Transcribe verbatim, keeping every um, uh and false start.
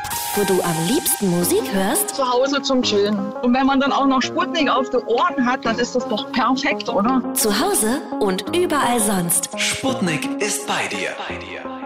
Wo du am liebsten Musik hörst? Zu Hause zum Chillen. Und wenn man dann auch noch Sputnik auf den Ohren hat, dann ist das doch perfekt, oder? Zu Hause und überall sonst. Sputnik ist bei dir.